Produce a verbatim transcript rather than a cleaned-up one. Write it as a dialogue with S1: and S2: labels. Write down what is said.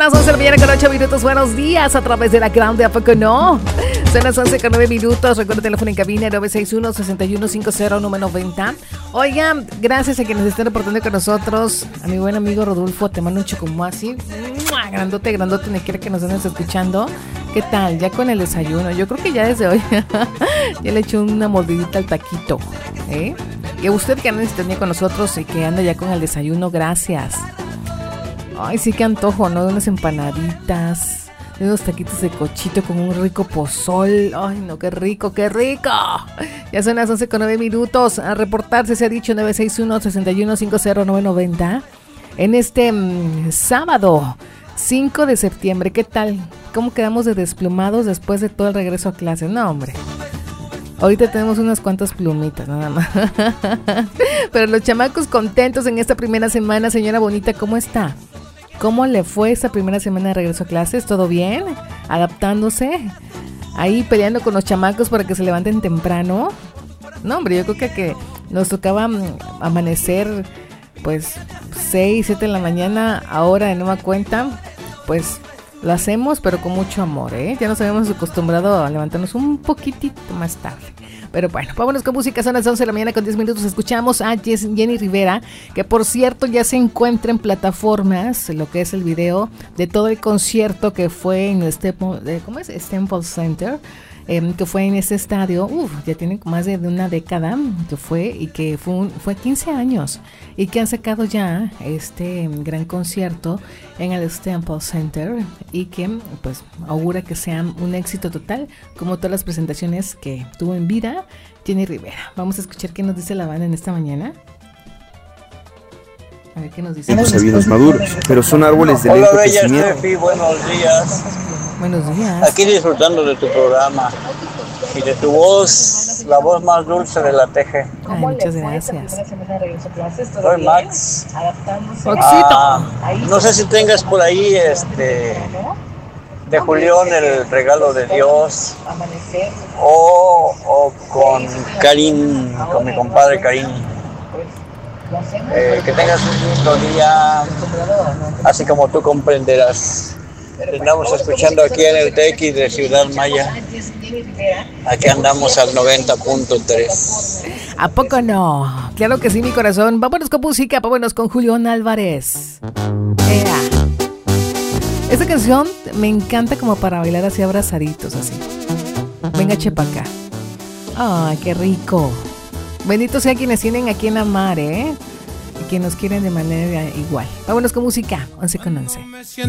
S1: Las once de la mañana con ocho minutos, buenos días a través de la Grande, ¿a poco no? Son las once con nueve minutos, recuerda el teléfono en cabina nueve seis uno, seis uno cinco cero, número noventa. Oigan, gracias a quienes estén reportando con nosotros, a mi buen amigo Rodolfo, te mando un chocomo así, grandote, grandote, ni quiere que nos andes escuchando. ¿Qué tal? Ya con el desayuno, yo creo que ya desde hoy ya le eché una mordidita al taquito, ¿eh? Y a usted que anda en con nosotros y que anda ya con el desayuno, gracias. Ay, sí que antojo, ¿no? De unas empanaditas, de unos taquitos de cochito con un rico pozol. Ay, no, qué rico, qué rico. Ya son las once con nueve minutos. A reportarse se ha dicho nueve seis uno, seis uno cinco cero, nueve noventa. En este mmm, sábado cinco de septiembre, ¿qué tal? ¿Cómo quedamos de desplumados después de todo el regreso a clase? No, hombre. Ahorita tenemos unas cuantas plumitas, nada más. Pero los chamacos contentos en esta primera semana. Señora bonita, ¿cómo está? ¿Cómo le fue esta primera semana de regreso a clases? ¿Todo bien? ¿Adaptándose? Ahí peleando con los chamacos para que se levanten temprano. No, hombre, yo creo que, que nos tocaba amanecer pues seis, siete de la mañana, ahora de nueva cuenta, pues lo hacemos, pero con mucho amor, ¿eh? Ya nos habíamos acostumbrado a levantarnos un poquitito más tarde. Pero bueno, vámonos con música. Son las once de la mañana con diez minutos. Escuchamos a Jenny Rivera, que por cierto ya se encuentra en plataformas, lo que es el video de todo el concierto que fue en el Staples, ¿cómo es? Staples Center. Eh, que fue en ese estadio, uf, ya tiene más de una década que fue, y que fue, un, fue quince años, y que han sacado ya este gran concierto en el Staples Center, y que pues augura que sea un éxito total, como todas las presentaciones que tuvo en vida Jenny Rivera. Vamos a escuchar qué nos dice la banda en esta mañana. A ver qué nos dice.
S2: Los sabinos maduros, pero son árboles de lento
S3: Hola, bella
S2: crecimiento.
S3: Steffi, buenos días.
S1: Buenos días.
S3: Aquí disfrutando de tu programa y de tu voz, la voz más dulce de la Teje.
S1: Ay, muchas gracias.
S3: Soy Max.
S1: Oxito.
S3: Ah, no sé si tengas por ahí este de Julián el regalo de Dios o, o con Karim, con mi compadre Karim. Eh, que tengas un lindo día, así como tú comprenderás. Estamos escuchando aquí en el T X de Ciudad Maya. Aquí andamos al noventa punto tres.
S1: ¿A poco no? Claro que sí, mi corazón. Vámonos con música, vámonos con Julián Álvarez. Ea. Esta canción me encanta como para bailar así abrazaditos, así. Venga, chepa acá. Ay, qué rico. Bendito sea quienes tienen a quien amar, ¿eh? Y que nos quieren de manera igual. Vámonos con música, once con once.